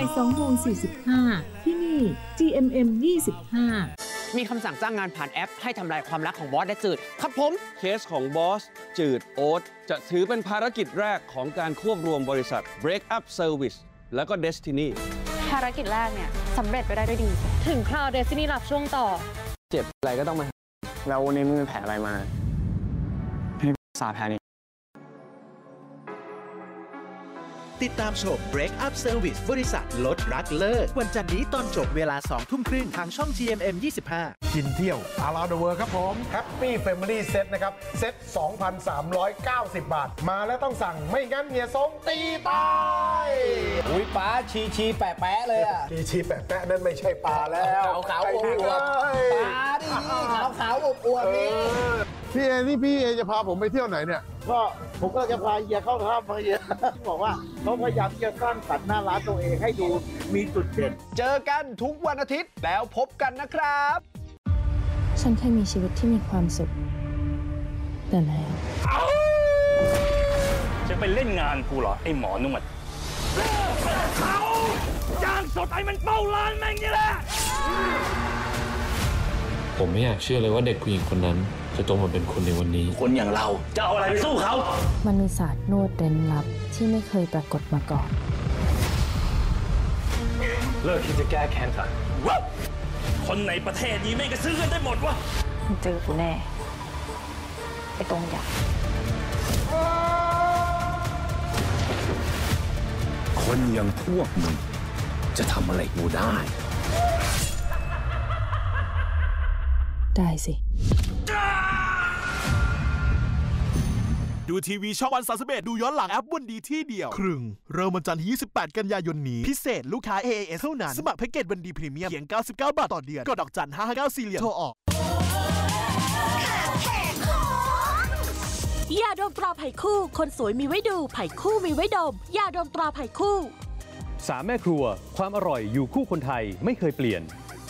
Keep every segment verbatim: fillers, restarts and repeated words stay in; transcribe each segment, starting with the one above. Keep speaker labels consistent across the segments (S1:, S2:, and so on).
S1: ายสองโมงสี่สิบห้าที่นี่ จี เอ็ม เอ็ม ยี่สิบห้า
S2: มีคำสั่งจ้างงานผ่านแอปให้ทำลายความรักของบอสและจืดครับผม
S3: เคสของบอสจืดโอ๊ตจะถือเป็นภารกิจแรกของการควบรวมบริษัท Break Up Service แล้วก็ Destiny
S4: ภารกิจแรกเนี่ยสำเร็จไปได้ด้วยดีถึงคราว Destiny รับช่วงต่อ
S5: เจ็บอะไรก็ต้องมาแล้ววันนี้มึงมีแผลอะไรมาให้สาแผลนี้
S6: ติดตามชม Break Up Service บริษัทลดรักเลิกวันจันทร์นี้ตอนจบเวลาสองทุ่มครึ่งทางช่อง จี เอ็ม เอ็ม ยี่สิบห้า
S7: กินเที่ยว Around the World ครับผม Happy Family Set นะครับเซ็ต สองพันสามร้อยเก้าสิบ บาทมาแล้วต้องสั่งไม่งั้นเมียสงตีตาย
S8: อุ้ยป้าชีชีแปะแปะเลยอะ
S7: ชีชีแปะแปะนั่นไม่ใช่ปลาแล้ว
S8: ขาวขาวอวบปลาดิขาวขาวอวบอวบนี่
S7: พี่เอนี่พี่เอจะพาผมไปเที่ยวไหนเนี่ย
S9: ก็ผมก็จะพาเฮียเข้าถ้ำมาเฮียบอกว่าเขาพยายามที่จะสร้างสรรค์หน้าร้านตัวเองให้ดูมีจุดเด่น
S6: เจอกันทุกวันอาทิตย์แล้วพบกันนะครับ
S1: ฉันเคยมีชีวิตที่มีความสุขแต่แล้ว
S10: จะไปเล่นงานกูเหรอไอ้หมอนวดเขาจ้างสดไอ้มันเป้าล้านแม่งนี่แหละ
S11: ผมไม่อยากเชื่อเลยว่าเด็กผู้หญิงคนนั้นจะโตมาเป็นคนในวันนี้
S10: คนอย่างเราจะเอาอะไรไปสู้เขา
S1: มันมีศาสตร์นวดเร้นลับที่ไม่เคยปรากฏมาก่อน
S10: เลิกคิดจะแก้แค้นเถอะคนในประเทศนี้ไม่กระซื้อกันได้หมดวะ
S4: เจอกูแน่ไอ้ตรงอยาก
S11: คนอย่างพวกมึงจะทำอะไรกูได้
S1: ได้สิ
S12: ดูทีวีช่องวันสามสิบเอ็ดดูย้อนหลังแอปวันดีที่เดียวครึ่งเริ่มวันจันทร์ที่ยี่สิบแปดกันยายนนี้พิเศษลูกค้า เอ เอ เอส เท่านั้นสมัครแพ็กเกจวันดีพรีเมียมเพียงเก้าสิบเก้าบาทต่อเดือนกดดอกจันห้าห้าเก้าสี่เหรียญโทรออก
S13: ยาดมตราไผ่คู่คนสวยมีไว้ดูไผ่คู่มีไว้ดมยาดมตราไผ่คู่
S14: สามแม่ครัวความอร่อยอยู่คู่คนไทยไม่เคยเปลี่ยน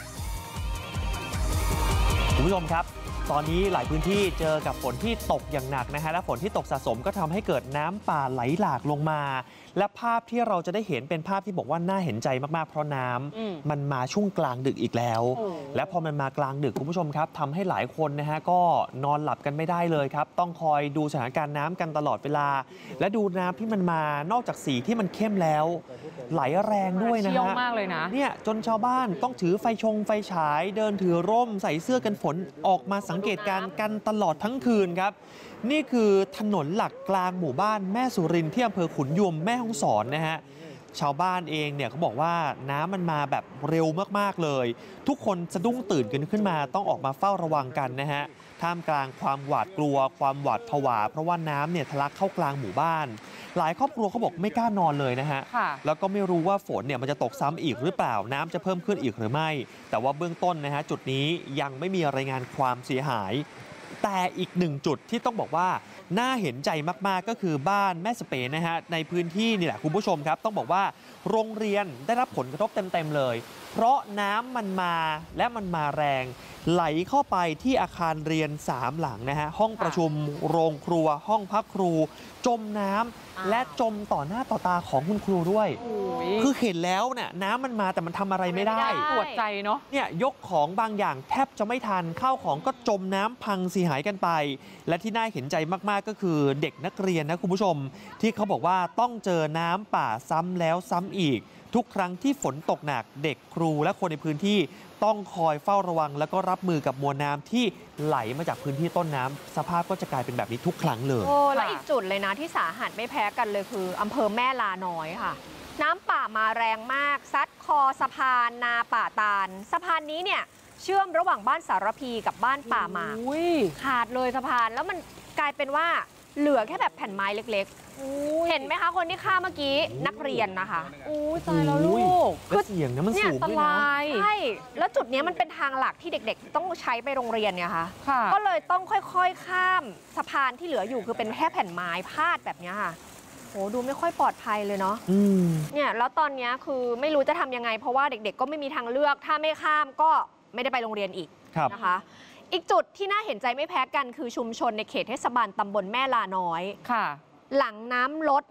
S15: คุณผู้ชมครับตอนนี้หลายพื้นที่เจอกับฝนที่ตกอย่างหนักนะฮะและฝนที่ตกสะสมก็ทำให้เกิดน้ำป่าไหลหลากลงมาและภาพที่เราจะได้เห็นเป็นภาพที่บอกว่าน่าเห็นใจมากๆเพราะน้ำมันมาช่วงกลางดึกอีกแล้วและพอมันมากลางดึกคุณผู้ชมครับทำให้หลายคนนะฮะก็นอนหลับกันไม่ได้เลยครับต้องคอยดูสถานการณ์น้ำกันตลอดเวลาและดูน้ำที่มันมานอกจากสีที่มันเข้มแล้วไหลแรงด้วยนะฮะ
S4: มากเลยนะ
S15: เนี่ยจนชาวบ้านต้องถือไฟชงไฟฉายเดินถือร่มใส่เสื้อกันฝนออกมาสังเกตการณ์กันตลอดทั้งคืนครับนี่คือถนนหลักกลางหมู่บ้านแม่สุรินทร์ที่อำเภอขุนยวมแม่ฮ่องสอนนะฮะชาวบ้านเองเนี่ยเขาบอกว่าน้ำมันมาแบบเร็วมากๆเลยทุกคนสะดุ้งตื่นกันขึ้นมาต้องออกมาเฝ้าระวังกันนะฮะท่ามกลางความหวาดกลัวความหวาดผวาเพราะว่าน้ำเนี่ยทะลักเข้ากลางหมู่บ้านหลายครอบครัวเขาบอกไม่กล้านอนเลยนะฮะแล้วก็ไม่รู้ว่าฝนเนี่ยมันจะตกซ้ำอีกหรือเปล่าน้ำจะเพิ่มขึ้นอีกหรือไม่แต่ว่าเบื้องต้นนะฮะจุดนี้ยังไม่มีรายงานความเสียหายแต่อีกหนึ่งจุดที่ต้องบอกว่าน่าเห็นใจมากๆก็คือบ้านแม่สเปนนะฮะในพื้นที่นี่แหละคุณผู้ชมครับต้องบอกว่าโรงเรียนได้รับผลกระทบเต็มๆเลยเพราะน้ำมันมาและมันมาแรงไหลเข้าไปที่อาคารเรียนสามหลังนะฮะห้องประชุมโรงครัวห้องพักครูจมน้ำและจมต่อหน้าต่อตาของคุณครูด้วยคือเห็นแล้วเนี่ยน้ำมันมาแต่มันทำอะไรไม่ได้
S4: ปวดใจเนาะ
S15: เนี่ยยกของบางอย่างแทบจะไม่ทันข้าวของก็จมน้ำพังเสียหายกันไปและที่น่าเห็นใจมากๆก็คือเด็กนักเรียนนะคุณผู้ชมที่เขาบอกว่าต้องเจอน้ำป่าซ้ำแล้วซ้ำอีกทุกครั้งที่ฝนตกหนักเด็กครูและคนในพื้นที่ต้องคอยเฝ้าระวังแล้วก็รับมือกับมวลน้ำที่ไหลมาจากพื้นที่ต้นน้ำสภาพก็จะกลายเป็นแบบนี้ทุกครั้งเลย
S4: โอ้แล้วอีกจุดเลยนะที่สาหัสไม่แพ้กันเลยคืออำเภอแม่ลาน้อยค่ะน้ำป่ามาแรงมากซัดคอสะพานนาป่าตาลสะพานนี้เนี่ยเชื่อมระหว่างบ้านสารพีกับบ้านป่าหมากขาดเลยสะพานแล้วมันกลายเป็นว่าเหลือแค่แบบแผ่นไม้เล็กๆเห็นไหมคะคนที่ฆ่าเมื่อกี้นักเรียนนะคะ
S15: โอ้ยตายแล้วลูกคือเสียงนะมันสูงด้วยนะ
S4: ใช่แล้วจุดนี้มันเป็นทางหลักที่เด็กๆต้องใช้ไปโรงเรียนเนี่ยค่ะก็เลยต้องค่อยๆข้ามสะพานที่เหลืออยู่คือเป็นแค่แผ่นไม้พาดแบบนี้ค่ะโหดูไม่ค่อยปลอดภัยเลยเนาะเนี่ยแล้วตอนนี้คือไม่รู้จะทำยังไงเพราะว่าเด็กๆก็ไม่มีทางเลือกถ้าไม่ข้ามก็ไม่ได้ไปโรงเรียนอีกนะคะอีกจุดที่น่าเห็นใจไม่แพ้กันคือชุมชนในเขตเทศบาลตำบลแม่ลาน้อยค่ะหลังน้ำลดเนี่ย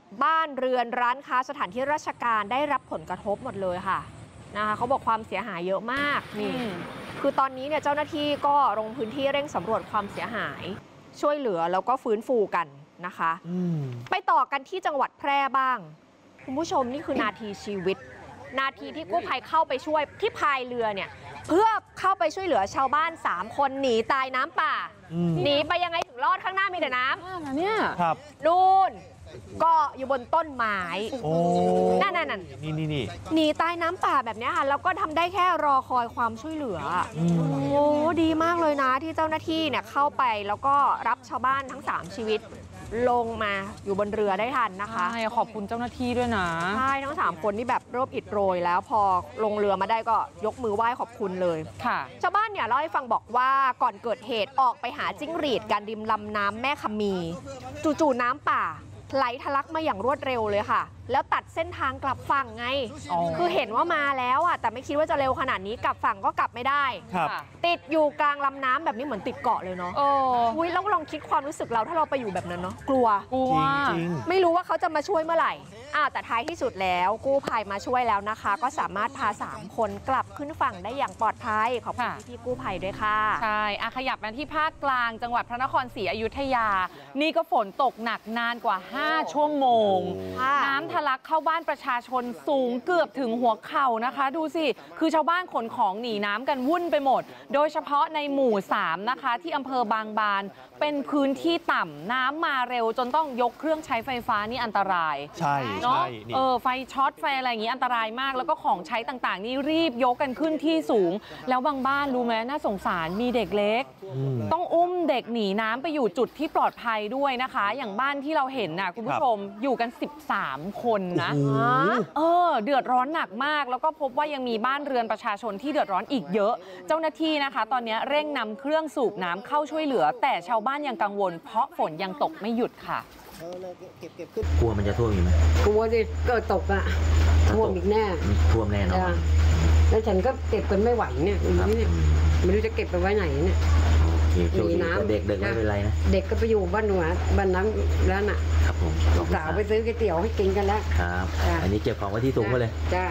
S4: บ้านเรือนร้านค้าสถานที่ราชการได้รับผลกระทบหมดเลยค่ะนะคะเขาบอกความเสียหายเยอะมากนี่คือตอนนี้เนี่ยเจ้าหน้าที่ก็ลงพื้นที่เร่งสำรวจความเสียหายช่วยเหลือแล้วก็ฟื้นฟูกันนะคะไปต่อกันที่จังหวัดแพร่บ้างคุณผู้ชมนี่คือนาทีชีวิตนาทีที่กู้ภัยเข้าไปช่วยที่พายเรือเนี่ยเพื่อเข้าไปช่วยเหลือชาวบ้านสามคนหนีตายน้ำป่าหนีไปยังไงถึงรอดข้างหน้ามีแต่น้ำเนี่ยครับนู่นก็อยู่บนต้นไม้นั่นนั่นนั่นนี่นี่นี่หนีใต้น้ำป่าแบบนี้ค่ะแล้วก็ทำได้แค่รอคอยความช่วยเหลือโอ้ดีมากเลยนะที่เจ้าหน้าที่เนี่ยเข้าไปแล้วก็รับชาวบ้านทั้งสามชีวิตลงมาอยู่บนเรือได้ทันนะคะ
S16: ใช่ขอบคุณเจ้าหน้าที่ด้วยนะ
S4: ใช่ทั้งสามคนนี่แบบเริ่มอิดโรยแล้วพอลงเรือมาได้ก็ยกมือไหว้ขอบคุณเลยค่ะชาวบ้านเนี่ยเล่าให้ฟังบอกว่าก่อนเกิดเหตุออกไปหาจิ้งหรีดกันริมลำน้ำแม่คำมีจู่ๆน้ำป่าไหลทะลักมาอย่างรวดเร็วเลยค่ะแล้วตัดเส้นทางกลับฝั่งไงคือเห็นว่ามาแล้วอ่ะแต่ไม่คิดว่าจะเร็วขนาดนี้กลับฝั่งก็กลับไม่ได้ติดอยู่กลางลำน้ำแบบนี้เหมือนติดเกาะเลยเนาะอุ้ยแล้วลองคิดความรู้สึกเราถ้าเราไปอยู่แบบนั้นเนาะกลัว
S16: กลัว
S4: ไม่รู้ว่าเขาจะมาช่วยเมื่อไหร่อ่าแต่ท้ายที่สุดแล้วกู้ภัยมาช่วยแล้วนะคะก็สามารถพาสามคนกลับขึ้นฝั่งได้อย่างปลอดภัยขอบคุณพี่กู้ภัยด้วยค่ะ
S16: ใช่ขยับมาที่ภาคกลางจังหวัดพระนครศรีอยุธยานี่ก็ฝนตกหนักนานกว่าห้าชั่วโมงน้ำทะลักเข้าบ้านประชาชนสูงเกือบถึงหัวเข่านะคะดูสิคือชาวบ้านขนของหนีน้ำกันวุ่นไปหมดโดยเฉพาะในหมู่สามนะคะที่อำเภอบางบานเป็นพื้นที่ต่ำน้ำมาเร็วจนต้องยกเครื่องใช้ไฟฟ้านี่อันตราย
S15: ใช่
S16: เนาะเออไฟช็อตไฟอะไรอย่างนี้อันตรายมากแล้วก็ของใช้ต่างๆนี่รีบยกกันขึ้นที่สูงแล้วบางบ้านรู้ไหมน่าสงสารมีเด็กเล็กต้องอุ้มเด็กหนีน้ำไปอยู่จุดที่ปลอดภัยด้วยนะคะอย่างบ้านที่เราเห็นน่ะคุณผู้ชมอยู่กันสิบสามคนนะเออเดือดร้อนหนักมากแล้วก็พบว่ายังมีบ้านเรือนประชาชนที่เดือดร้อนอีกเยอะเจ้าหน้าที่นะคะตอนนี้เร่งนำเครื่องสูบน้ำเข้าช่วยเหลือแต่ชาวบ้านยังกังวลเพราะฝนยังตกไม่หยุดค่ะ
S17: กลัวมันจะท่วมอีกไหม
S18: กลัวดิก็ตกอะท่วมอีกแน่
S17: ท่วมแน่นอน
S18: แล้วฉันก็เก็บกันไม่ไหวเนี่ยเนี่ยไม่รู้จะเก็บไปไว้ไหนเนี่ย
S17: มีน้ำเด็กเด็กไม่เป็นไรนะ
S18: เด็กก็ไปอยู่บ้านหนูบ้านน้ำแล้วน่ะ
S17: ครับผม
S18: สาวไปซื้อก๋วยเตี๋ยวให้กินกันแล้ว
S17: ครับอันนี้เก็บของไว้ที่ถุงมาเลย
S18: จ้า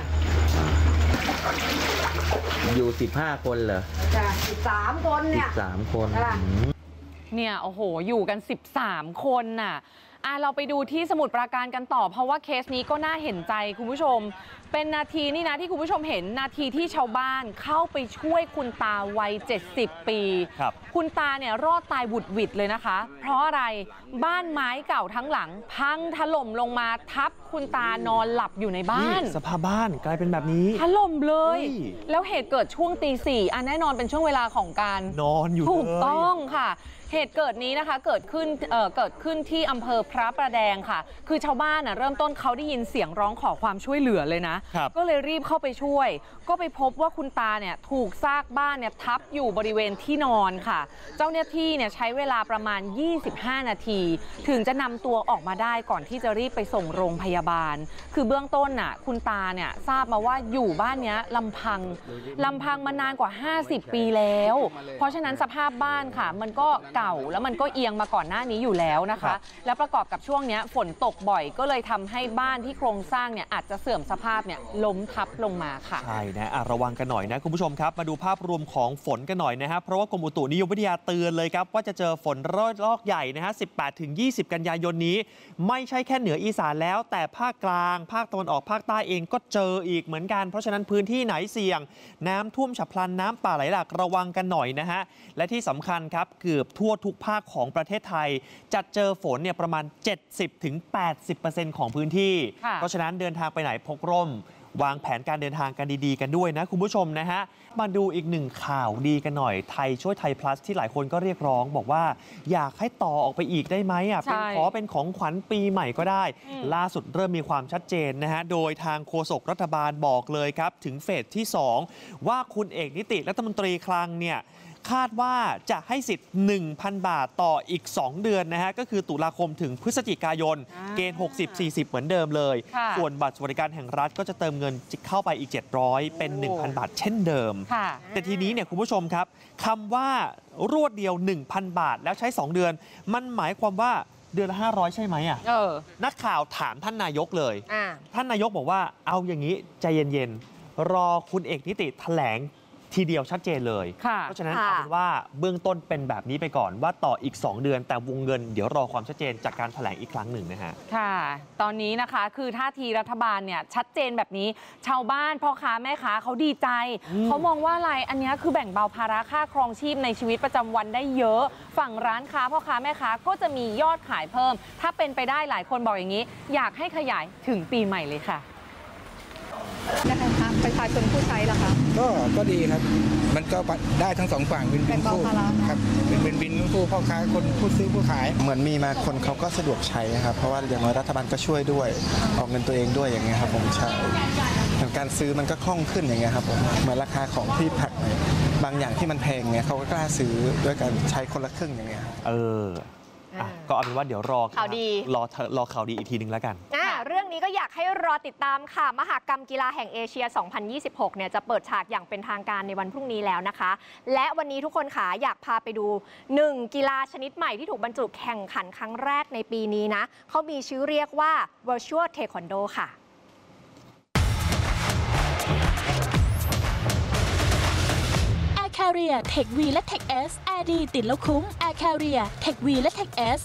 S17: อยู่สิบห้าคนเหรอ
S18: จ้าสิบสามคนเนี่ย
S17: สิบสามคน
S16: เนี่ยโอ้โหอยู่กันสิบสามคนน่ะอ่ะเราไปดูที่สมุทรปราการกันต่อเพราะว่าเคสนี้ก็น่าเห็นใจคุณผู้ชมเป็นนาทีนี่นะที่คุณผู้ชมเห็นนาทีที่ชาวบ้านเข้าไปช่วยคุณตาวัยเจ็ดสิบปีครับคุณตาเนี่ยรอดตายบุดหวิดเลยนะคะเพราะอะไรบ้านไม้เก่าทั้งหลังพังถล่มลงมาทับคุณตานอนหลับอยู่ในบ้าน
S15: สภาพบ้านกลายเป็นแบบนี้
S16: ถล่มเลยแล้วเหตุเกิดช่วงตีสี่อ่ะแน่นอนเป็นช่วงเวลาของการ
S15: นอนอยู่
S16: ถูกต้องค่ะเหตุเกิดนี้นะคะเกิดขึ้นเอ่อเกิดขึ้นที่อำเภอพระประแดงค่ะคือชาวบ้านน่ะเริ่มต้นเขาได้ยินเสียงร้องขอความช่วยเหลือเลยนะก็เลยรีบเข้าไปช่วยก็ไปพบว่าคุณตาเนี่ยถูกซากบ้านเนี่ยทับอยู่บริเวณที่นอนค่ะเจ้าหน้าที่เนี่ยใช้เวลาประมาณยี่สิบห้านาทีถึงจะนำตัวออกมาได้ก่อนที่จะรีบไปส่งโรงพยาบาลคือเบื้องต้นน่ะคุณตาเนี่ยทราบมาว่าอยู่บ้านเนี้ยลำพังลำพังมานานกว่าห้าสิบปีแล้วเพราะฉะนั้นสภาพบ้านค่ะมันก็เก่าแล้วมันก็เอียงมาก่อนหน้านี้อยู่แล้วนะคะและประกอบกับช่วงนี้ฝนตกบ่อยก็เลยทำให้บ้านที่โครงสร้างเนี่ยอาจจะเสื่อมสภาพเนี่ยล้มทับลงมาค่ะ
S15: ใช่นะระวังกันหน่อยนะคุณผู้ชมครับมาดูภาพรวมของฝนกันหน่อยนะครับเพราะว่ากรมอุตุนิยมวิทยาเตือนเลยครับว่าจะเจอฝนระลอกใหญ่นะฮะสิบแปดถึงยี่สิบกันยายนนี้ไม่ใช่แค่เหนืออีสานแล้วแต่ภาคกลางภาคตะวันออกภาคใต้เองก็เจออีกเหมือนกันเพราะฉะนั้นพื้นที่ไหนเสี่ยงน้ำท่วมฉับพลันน้ำป่าไหลหลากระวังกันหน่อยนะฮะและที่สำคัญครับเกือบทั่วทุกภาคของประเทศไทยจะเจอฝนเนี่ยประมาณ เจ็ดสิบถึงแปดสิบเปอร์เซ็นต์ ของพื้นที่เพราะฉะนั้นเดินทางไปไหนพกร่มวางแผนการเดินทางกันดีๆกันด้วยนะคุณผู้ชมนะฮะมาดูอีกหนึ่งข่าวดีกันหน่อยไทยช่วยไทย plus ที่หลายคนก็เรียกร้องบอกว่าอยากให้ต่อออกไปอีกได้ไหมอ่ะเป็นขอเป็นของขวัญปีใหม่ก็ได้ล่าสุดเริ่มมีความชัดเจนนะฮะโดยทางโฆษกรัฐบาลบอกเลยครับถึงเฟสที่สองว่าคุณเอกนิติรัฐมนตรีคลังเนี่ยคาดว่าจะให้สิทธิ์ หนึ่งพัน บาทต่ออีกสองเดือนนะฮะก็คือตุลาคมถึงพฤศจิกายนเกณฑ์หกสิบ สี่สิบเหมือนเดิมเลยส่วนบัตรสวัสดิการแห่งรัฐก็จะเติมเงินเข้าไปอีกเจ็ดร้อยเป็น หนึ่งพัน บาทเช่นเดิมแต่ทีนี้เนี่ยคุณผู้ชมครับคำว่ารวดเดียว หนึ่งพัน บาทแล้วใช้สองเดือนมันหมายความว่าเดือนละห้าร้อยใช่ไหมอ่ะ
S16: เออ
S15: นักข่าวถามท่านนายกเลย
S4: อ่า
S15: ท่านนายกบอกว่าเอาอย่างนี้ใจเย็นๆรอคุณเอกนิติแถลงทีเดียวชัดเจนเลย เพราะฉะนั้นเอาเป็นว่าเบื้องต้นเป็นแบบนี้ไปก่อนว่าต่ออีกสองเดือนแต่วงเงินเดี๋ยวรอความชัดเจนจากการแถลงอีกครั้งหนึ่งนะฮะ
S16: ค่ะตอนนี้นะคะคือท่าทีรัฐบาลเนี่ยชัดเจนแบบนี้ชาวบ้านพ่อค้าแม่ค้าเขาดีใจเขามองว่าอะไรอันนี้คือแบ่งเบาภาระค่าครองชีพในชีวิตประจำวันได้เยอะฝั่งร้านค้าพ่อค้าแม่ค้าก็จะมียอดขายเพิ่มถ้าเป็นไปได้หลายคนบอกอย่างนี้อยากให้ขยายถึงปีใหม่เลยค่ะ
S19: นะคะประชาชนผู้ใช้ล่ะคะก็ก็ดีครับมันก็ได้ทั้งสองฝั่งเป็นเป็นคู่ครับเป็นเป็นเป็นคู่พ่อค้าคนผู้ซื้อผู้ขายเหมือนมีมาคนเขาก็สะดวกใช้ครับเพราะว่าอย่างน้อยรัฐบาลก็ช่วยด้วยออกเงินตัวเองด้วยอย่างเงี้ยครับผมใช่การซื้อมันก็คล่องขึ้นอย่างเงี้ยครับผมเหมือนราคาของที่ผักบางอย่างที่มันแพงเงี้ยเขาก็กล้าซื้อด้วยการใช้คนละครึ่งอย่างเงี้ยเออ
S15: ก็เอาเป็นว่าเดี๋ยวรอ
S4: ข่าวดี
S15: รอรอข่าวดีอีกทีนึงแล้วกัน
S4: เรื่องนี้ก็อยากให้รอติดตามค่ะมหกรรมกีฬาแห่งเอเชีย สองพันยี่สิบหก เนี่ยจะเปิดฉากอย่างเป็นทางการในวันพรุ่งนี้แล้วนะคะและวันนี้ทุกคนค่ะอยากพาไปดูหนึ่งกีฬาชนิดใหม่ที่ถูกบรรจุแข่งขันครั้งแรกในปีนี้นะเขามีชื่อเรียกว่า Virtual Taekwondo ค่ะ
S13: Carrier Tech V และ Tech S Air ดีติดแล้วคุ้ม Air Carrier Tech V และ Tech S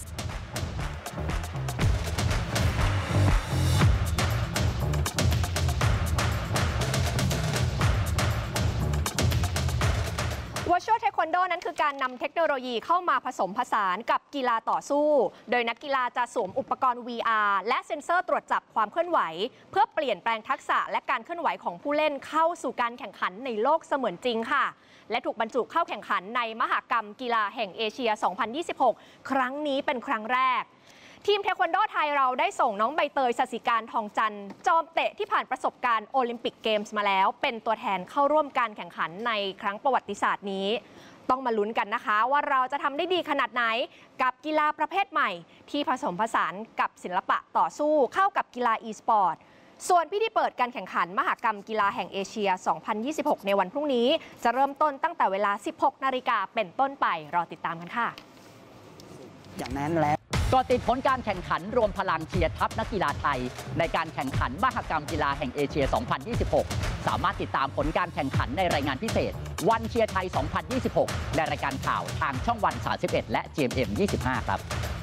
S4: Virtual Taekwondo นั้นคือการนำเทคโนโลยีเข้ามาผสมผสานกับกีฬาต่อสู้ โดยนักกีฬาจะสวมอุปกรณ์ วี อาร์ และเซ็นเซอร์ตรวจจับความเคลื่อนไหวเพื่อเปลี่ยนแปลงทักษะและการเคลื่อนไหวของผู้เล่นเข้าสู่การแข่งขันในโลกเสมือนจริงค่ะและถูกบรรจุเข้าแข่งขันในมหกรรมกีฬาแห่งเอเชีย สองพันยี่สิบหก ครั้งนี้เป็นครั้งแรกทีมเทควันโดไทยเราได้ส่งน้องใบเตย สศิการทองจันทร์จอมเตะที่ผ่านประสบการณ์โอลิมปิกเกมส์มาแล้วเป็นตัวแทนเข้าร่วมการแข่งขันในครั้งประวัติศาสตร์นี้ต้องมาลุ้นกันนะคะว่าเราจะทำได้ดีขนาดไหนกับกีฬาประเภทใหม่ที่ผสมผสานกับศิลปะต่อสู้เข้ากับกีฬา อี สปอร์ต ส่วนพิธีเปิดการแข่งขันมหกรรมกีฬาแห่งเอเชีย สองพันยี่สิบหก ในวันพรุ่งนี้จะเริ่มต้นตั้งแต่เวลา สิบหกนาฬิกาเป็นต้นไปรอติดตามกันค่ะ
S20: อย่างนั้นแล้วก็ติดผลการแข่งขันรวมพลังเชียร์ทัพนักกีฬาไทยในการแข่งขันมหกรรมกีฬาแห่งเอเชีย สองพันยี่สิบหก สามารถติดตามผลการแข่งขันในรายงานพิเศษวันเชียร์ไทย สองพันยี่สิบหก ในรายการข่าวทางช่องวัน สามสิบเอ็ด และ จี เอ็ม เอ็ม ยี่สิบห้า ครับ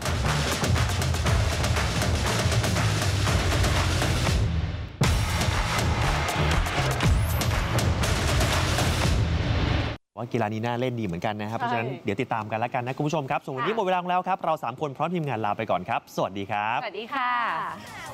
S15: ว่ากีฬานี้น่าเล่นดีเหมือนกันนะครับเพราะฉะนั้นเดี๋ยวติดตามกันแล้วกันนะคุณผู้ชมครับส่วนวันนี้หมดเวลาแล้วครับเราสามคนพร้อมทีมงานลาไปก่อนครับสวัสดีครับ
S16: สวัสดีค่ะ